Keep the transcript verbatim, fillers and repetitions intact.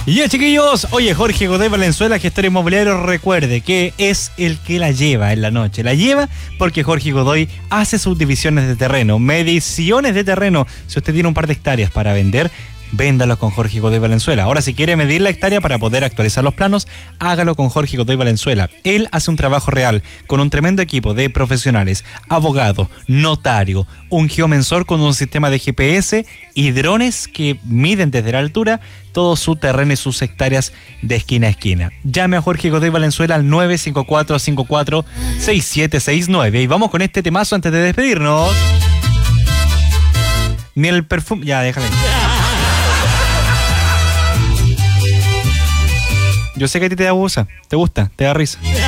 Y ya, chiquillos, oye, Jorge Godoy Valenzuela, gestor inmobiliario, recuerde que es el que la lleva en la noche. La lleva porque Jorge Godoy hace subdivisiones de terreno, mediciones de terreno. Si usted tiene un par de hectáreas para vender, véndalo con Jorge Godoy Valenzuela. Ahora, si quiere medir la hectárea para poder actualizar los planos, hágalo con Jorge Godoy Valenzuela. Él hace un trabajo real con un tremendo equipo de profesionales, abogado, notario, un geomensor con un sistema de G P S y drones que miden desde la altura todo su terreno y sus hectáreas de esquina a esquina. Llame a Jorge Godoy Valenzuela al nueve cinco cuatro cinco cuatro seis siete seis nueve. Y vamos con este temazo antes de despedirnos. Ni el perfume... Ya, déjale. Yo sé que a ti te abusa, te gusta, te da risa.